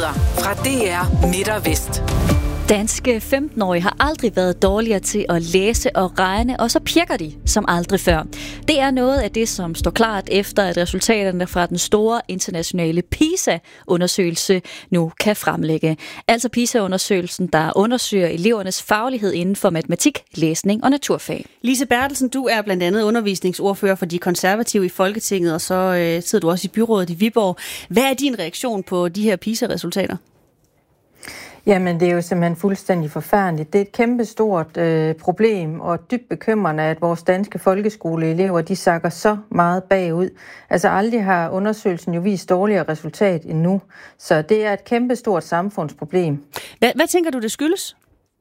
Nyheder fra DR Midt og Vest. Danske 15-årige har aldrig været dårligere til at læse og regne, og så pjekker de som aldrig før. Det er noget af det, som står klart efter, at resultaterne fra den store internationale PISA-undersøgelse nu kan fremlægge. Altså PISA-undersøgelsen, der undersøger elevernes faglighed inden for matematik, læsning og naturfag. Lise Bertelsen, du er blandt andet undervisningsordfører for de konservative i Folketinget, og så sidder du også i byrådet i Viborg. Hvad er din reaktion på de her PISA-resultater? Jamen, det er jo simpelthen fuldstændig forfærdeligt. Det er et kæmpestort problem og dybt bekymrende, at vores danske folkeskoleelever, de sakker så meget bagud. Altså aldrig har undersøgelsen jo vist dårligere resultat endnu. Så det er et kæmpestort samfundsproblem. Hvad tænker du, det skyldes?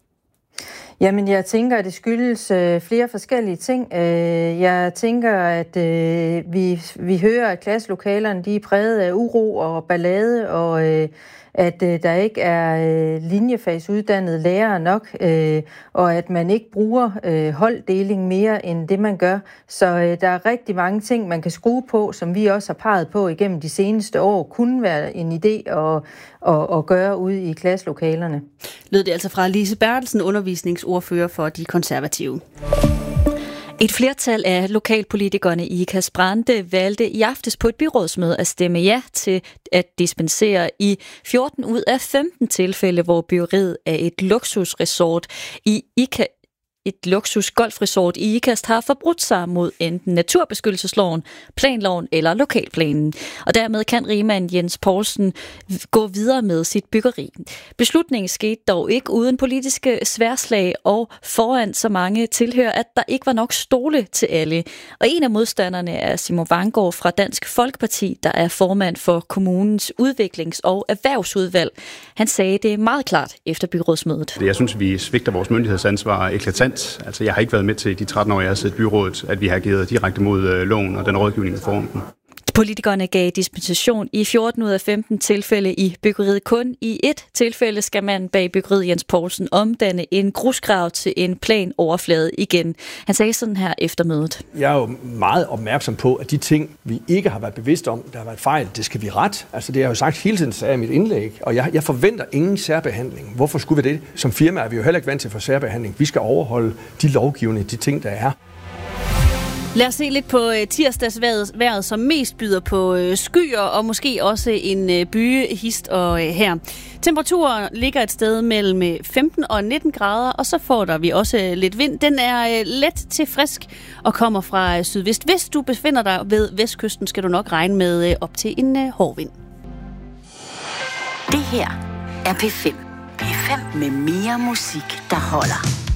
Jamen, jeg tænker, at det skyldes flere forskellige ting. Jeg tænker, at vi hører, at klasselokalerne de er præget af uro og ballade, og at der ikke er linjefagsuddannede lærere nok, og at man ikke bruger holddeling mere end det, man gør. Så der er rigtig mange ting, man kan skrue på, som vi også har peget på igennem de seneste år, kunne være en idé at gøre ude i klasselokalerne. Lød det altså fra Lise Bertelsen, undervisningsordfører for de konservative. Et flertal af lokalpolitikerne i Ikast-Brande valgte i aftes på et byrådsmøde at stemme ja til at dispensere i 14 ud af 15 tilfælde, hvor byggeriet af et luksusresort i et luksusgolfresort i Ikast har forbrudt sig mod enten naturbeskyttelsesloven, planloven eller lokalplanen. Og dermed kan rigmand Jens Poulsen gå videre med sit byggeri. Beslutningen skete dog ikke uden politiske sværslag og foran så mange tilhører, at der ikke var nok stole til alle. Og en af modstanderne er Simon Vanggaard fra Dansk Folkeparti, der er formand for kommunens udviklings- og erhvervsudvalg. Han sagde det meget klart efter byrådsmødet. Jeg synes, vi svigter vores myndighedsansvar eklatant. Altså, jeg har ikke været med til de 13 år, jeg har siddet i byrådet, at vi har givet direkte mod loven og den rådgivning, vi får om den. Politikerne gav dispensation i 14 ud af 15 tilfælde i byggeriet. Kun i et tilfælde skal man bag byggeriet Jens Poulsen omdanne en grusgrav til en plan overflade igen. Han sagde sådan her efter mødet. Jeg er jo meget opmærksom på, at de ting, vi ikke har været bevidste om, der har været fejl, det skal vi rette. Altså det har jeg jo sagt hele tiden, sagde jeg i mit indlæg, og jeg forventer ingen særbehandling. Hvorfor skulle vi det? Som firma er vi jo heller ikke vant til for særbehandling. Vi skal overholde de lovgivende, de ting, der er. Lad os se lidt på tirsdagsvejret, som mest byder på skyer og måske også en bygehist og her. Temperaturen ligger et sted mellem 15 og 19 grader, og så får vi også lidt vind. Den er let til frisk og kommer fra sydvest. Hvis du befinder dig ved vestkysten, skal du nok regne med op til en hård vind. Det her er P5. P5 med mere musik, der holder.